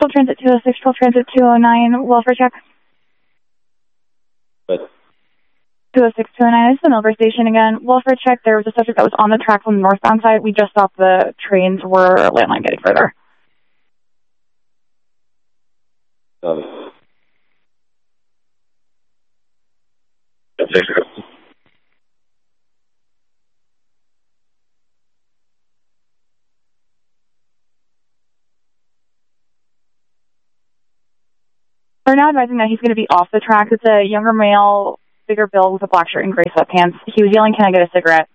12 Transit 206, 12 Transit 209, welfare check. But 206, 209, this is the Millbury station again. Welfare check, there was a subject that was on the track from the northbound side. We just stopped the trains. We're landline getting further. We're now advising that he's going to be off the track. It's a younger male, bigger build with a black shirt and gray sweatpants. He was yelling, "Can I get a cigarette?"